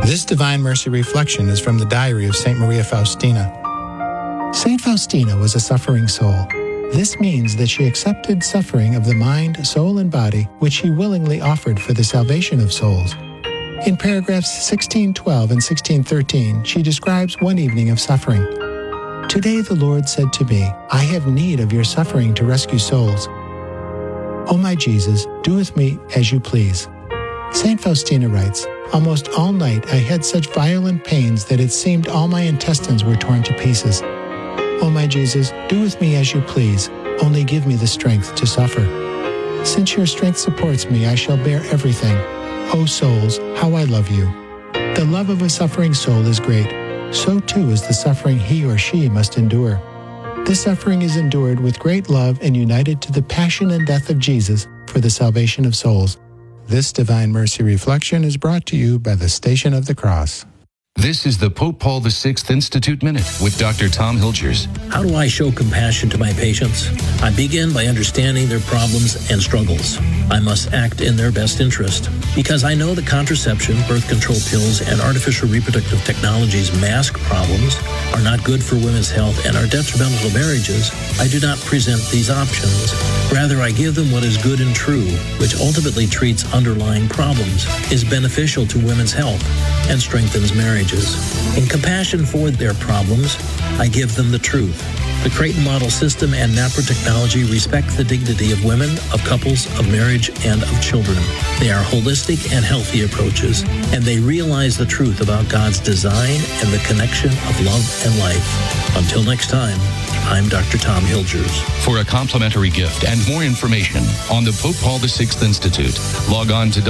This Divine Mercy Reflection is from the diary of St. Maria Faustina. St. Faustina was a suffering soul. This means that she accepted suffering of the mind, soul, and body, which she willingly offered for the salvation of souls. In paragraphs 1612 and 1613, she describes one evening of suffering. "Today the Lord said to me, I have need of your suffering to rescue souls. O my Jesus, do with me as you please." St. Faustina writes, "Almost all night I had such violent pains that it seemed all my intestines were torn to pieces. O my Jesus, do with me as you please, only give me the strength to suffer. Since your strength supports me, I shall bear everything. O souls, how I love you." The love of a suffering soul is great. So too is the suffering he or she must endure. This suffering is endured with great love and united to the passion and death of Jesus for the salvation of souls. This Divine Mercy Reflection is brought to you by the Station of the Cross. This is the Pope Paul VI Institute Minute with Dr. Tom Hilgers. How do I show compassion to my patients? I begin by understanding their problems and struggles. I must act in their best interest. Because I know that contraception, birth control pills, and artificial reproductive technologies mask problems, are not good for women's health, and are detrimental to marriages, I do not present these options. Rather, I give them what is good and true, which ultimately treats underlying problems, is beneficial to women's health, and strengthens marriages. In compassion for their problems, I give them the truth. The Creighton Model System and NAPRA technology respect the dignity of women, of couples, of marriage, and of children. They are holistic and healthy approaches, and they realize the truth about God's design and the connection of love and life. Until next time, I'm Dr. Tom Hilgers. For a complimentary gift and more information on the Pope Paul VI Institute, log on to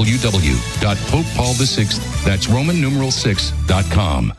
www.popepaul6, that's Roman numeral 6.com.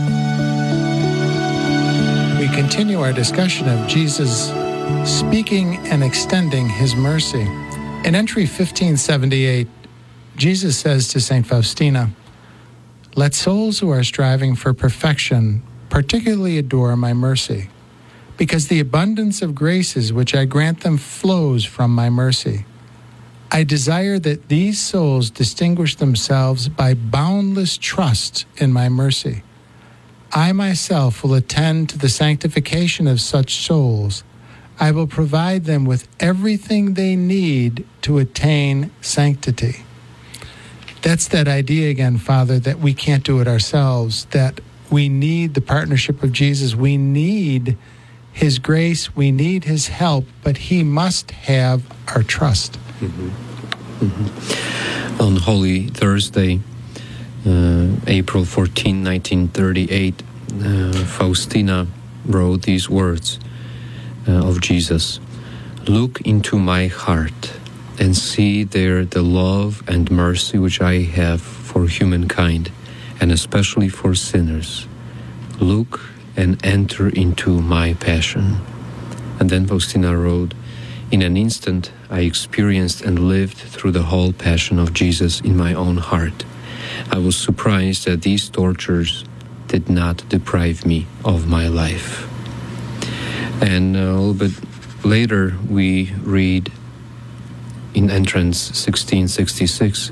We continue our discussion of Jesus speaking and extending his mercy. In entry 1578, Jesus says to St. Faustina, "Let souls who are striving for perfection particularly adore my mercy, because the abundance of graces which I grant them flows from my mercy. I desire that these souls distinguish themselves by boundless trust in my mercy. I myself will attend to the sanctification of such souls. I will provide them with everything they need to attain sanctity." That's that idea again, Father, that we can't do it ourselves, that we need the partnership of Jesus. We need his grace. We need his help, but he must have our trust. On Holy Thursday, April 14, 1938, Faustina wrote these words of Jesus. "Look into my heart and see there the love and mercy which I have for humankind, and especially for sinners. Look and enter into my passion." And then Faustina wrote, "In an instant I experienced and lived through the whole passion of Jesus in my own heart. I was surprised that these tortures did not deprive me of my life." And a little bit later we read in entrance 1666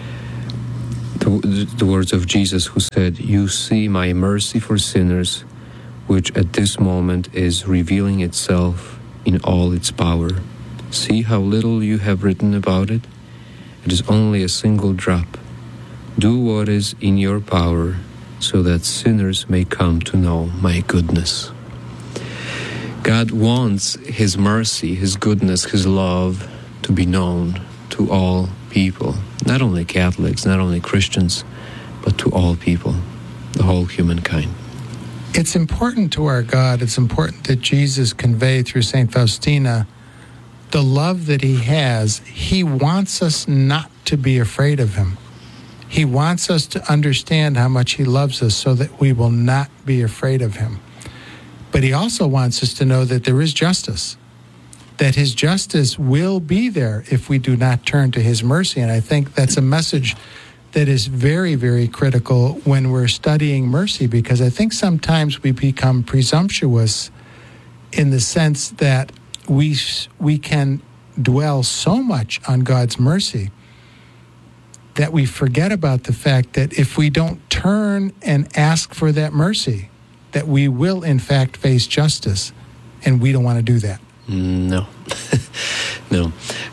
the words of Jesus, who said, "You see my mercy for sinners, which at this moment is revealing itself in all its power. See how little you have written about it? It is only a single drop. Do what is in your power, so that sinners may come to know my goodness." God wants his mercy, his goodness, his love to be known to all people, not only Catholics, not only Christians, but to all people, the whole humankind. It's important to our God, it's important that Jesus convey through St. Faustina the love that he has. He wants us not to be afraid of him. He wants us to understand how much he loves us so that we will not be afraid of him. But he also wants us to know that there is justice, that his justice will be there if we do not turn to his mercy. And I think that's a message that is very, very critical when we're studying mercy, because I think sometimes we become presumptuous in the sense that we can dwell so much on God's mercy that we forget about the fact that if we don't turn and ask for that mercy, that we will in fact face justice, and we don't want to do that. No. No.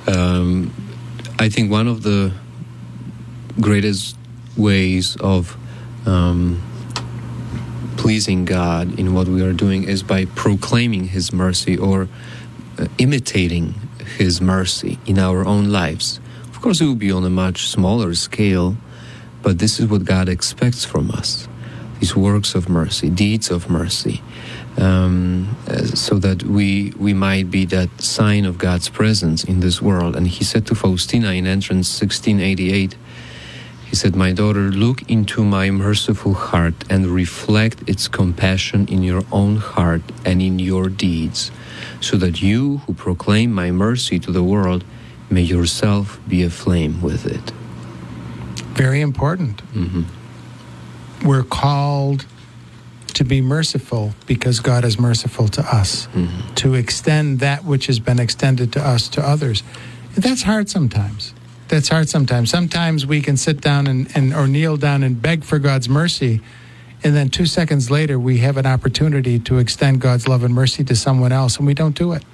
I think one of the greatest ways of pleasing God in what we are doing is by proclaiming His mercy or imitating His mercy in our own lives. Of course, it will be on a much smaller scale, but this is what God expects from us. These works of mercy, deeds of mercy, so that we might be that sign of God's presence in this world. And He said to Faustina in Entrance 1688, He said, "My daughter, look into my merciful heart and reflect its compassion in your own heart and in your deeds, so that you who proclaim my mercy to the world may yourself be aflame with it." Very important. Mm-hmm. We're called to be merciful because God is merciful to us, to extend that which has been extended to us to others. That's hard sometimes. Sometimes we can sit down and or kneel down and beg for God's mercy, and then 2 seconds later we have an opportunity to extend God's love and mercy to someone else, and we don't do it.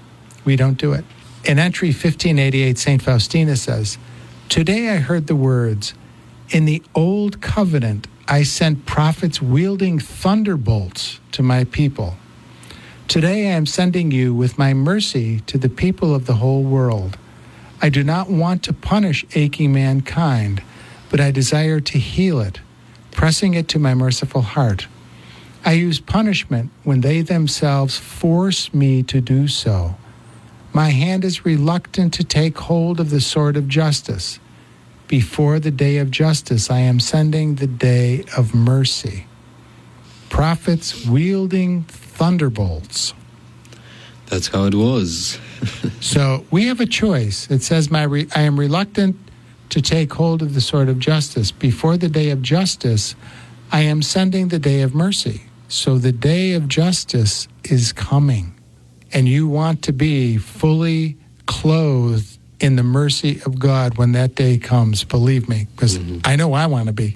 In entry 1588, St. Faustina says, "Today I heard the words, 'In the old covenant I sent prophets wielding thunderbolts to my people. Today I am sending you with my mercy to the people of the whole world. I do not want to punish aching mankind, but I desire to heal it, pressing it to my merciful heart. I use punishment when they themselves force me to do so. My hand is reluctant to take hold of the sword of justice. Before the day of justice, I am sending the day of mercy. Prophets wielding thunderbolts." That's how it was. So we have a choice. It says, I am reluctant to take hold of the sword of justice. Before the day of justice, I am sending the day of mercy. So the day of justice is coming. And you want to be fully clothed in the mercy of God when that day comes, believe me, because I know I want to be.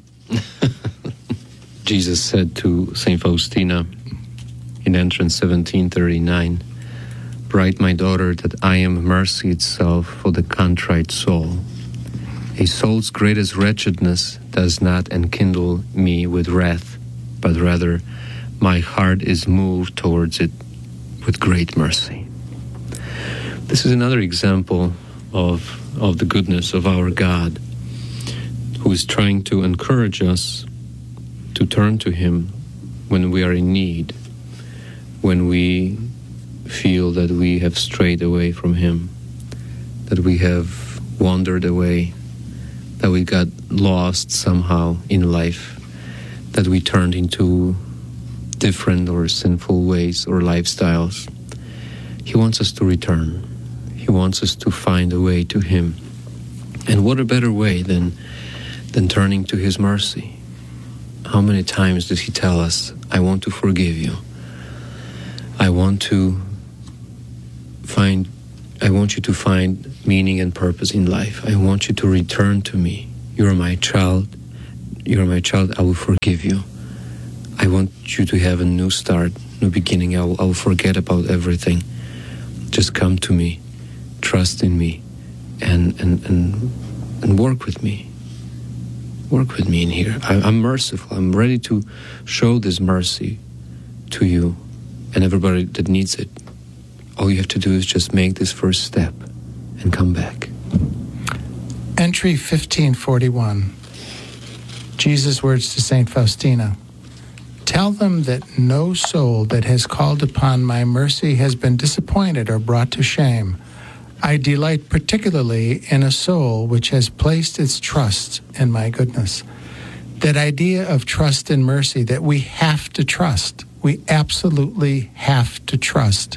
Jesus said to St. Faustina in Entrance 1739, "Write, my daughter, that I am mercy itself for the contrite soul. A soul's greatest wretchedness does not enkindle me with wrath, but rather my heart is moved towards it with great mercy." This is another example of the goodness of our God, who is trying to encourage us to turn to Him when we are in need, when we feel that we have strayed away from Him, that we have wandered away, that we got lost somehow in life, that we turned into different or sinful ways or lifestyles. He wants us to return. He wants us to find a way to Him. And what a better way than turning to His mercy. How many times does He tell us, "I want to forgive you. I want you to find meaning and purpose in life. I want you to return to me. You're my child. I will forgive you. I want you to have a new start, new beginning. I will forget about everything. Just come to me, trust in me, and work with me. Work with me in here. I'm merciful. I'm ready to show this mercy to you and everybody that needs it. All you have to do is just make this first step and come back." Entry 1541. Jesus' words to St. Faustina. "Tell them that no soul that has called upon my mercy has been disappointed or brought to shame. I delight particularly in a soul which has placed its trust in my goodness." That idea of trust and mercy, that we have to trust. We absolutely have to trust.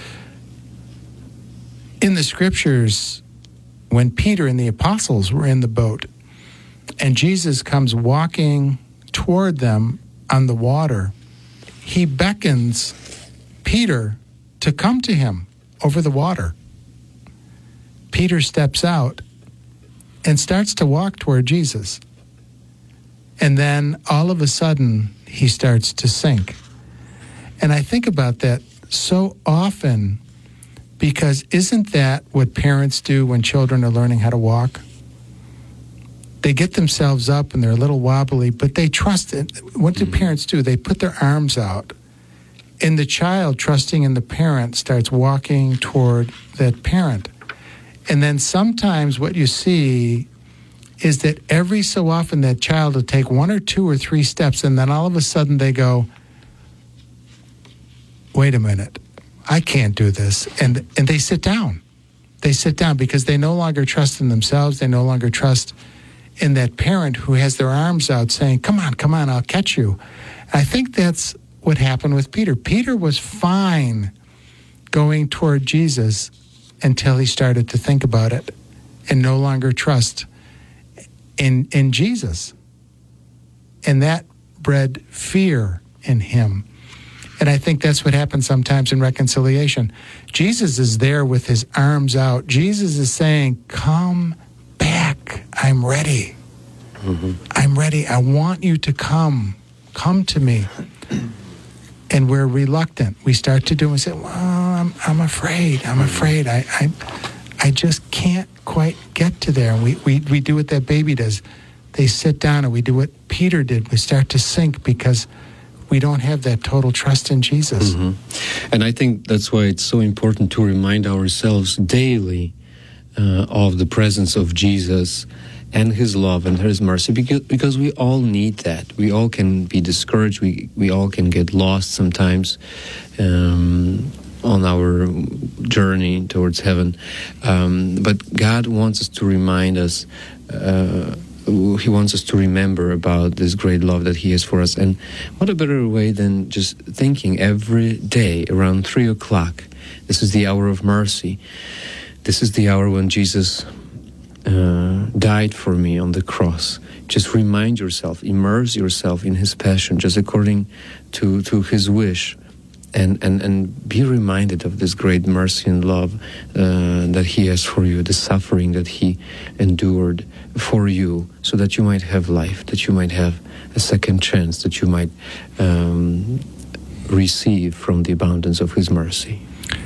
In the scriptures, when Peter and the apostles were in the boat, and Jesus comes walking toward them on the water, He beckons Peter to come to Him over the water. Peter steps out and starts to walk toward Jesus. And then all of a sudden, he starts to sink. And I think about that so often, because isn't that what parents do when children are learning how to walk? They get themselves up and they're a little wobbly, but they trust it. What do parents do? They put their arms out. And the child, trusting in the parent, starts walking toward that parent. And then sometimes what you see is that every so often that child will take 1 or 2 or 3 steps, and then all of a sudden they go, wait a minute, I can't do this. And they sit down. They sit down because they no longer trust in themselves. They no longer trust in that parent who has their arms out saying, come on, I'll catch you. And I think that's what happened with Peter. Peter was fine going toward Jesus until he started to think about it and no longer trust in Jesus. And that bred fear in him. And I think that's what happens sometimes in reconciliation. Jesus is there with his arms out. Jesus is saying, come back. I'm ready. Mm-hmm. I'm ready. I want you to come. Come to me. And we're reluctant. We start to do and say, well, I'm afraid. I'm afraid. I just can't quite get to there. And we do what that baby does. They sit down, and we do what Peter did. We start to sink because we don't have that total trust in Jesus. Mm-hmm. And I think that's why it's so important to remind ourselves daily of the presence of Jesus and his love and his mercy, because we all need that. We all can be discouraged. We all can get lost sometimes on our journey towards heaven. But God wants us to remind us, he wants us to remember about this great love that he has for us. And what a better way than just thinking every day around 3 o'clock, this is the hour of mercy. This is the hour when Jesus died for me on the cross. Just remind yourself, immerse yourself in his passion, just according to his wish, and be reminded of this great mercy and love that he has for you, the suffering that he endured for you, so that you might have life, that you might have a second chance, that you might receive from the abundance of his mercy.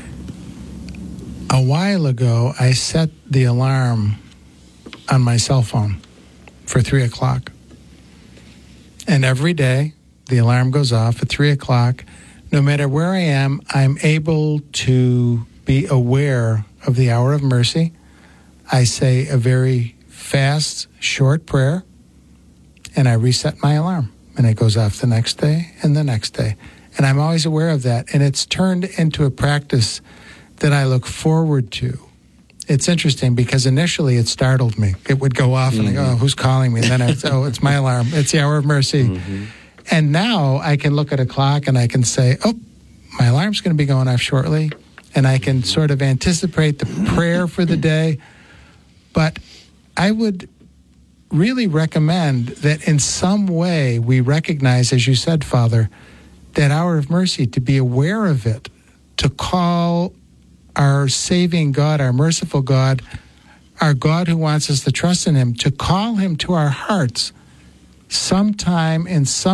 A while ago, I set the alarm on my cell phone for 3 o'clock. And every day, the alarm goes off at 3 o'clock. No matter where I am, I'm able to be aware of the hour of mercy. I say a very fast, short prayer, and I reset my alarm. And it goes off the next day and the next day. And I'm always aware of that. And it's turned into a practice that I look forward to. It's interesting because initially it startled me. It would go off and I go, oh, who's calling me? And then it's my alarm. It's the hour of mercy. Mm-hmm. And now I can look at a clock and I can say, oh, my alarm's going to be going off shortly. And I can sort of anticipate the prayer for the day. But I would really recommend that in some way we recognize, as you said, Father, that hour of mercy, to be aware of it, to call our saving God, our merciful God, our God who wants us to trust in him, to call him to our hearts sometime in some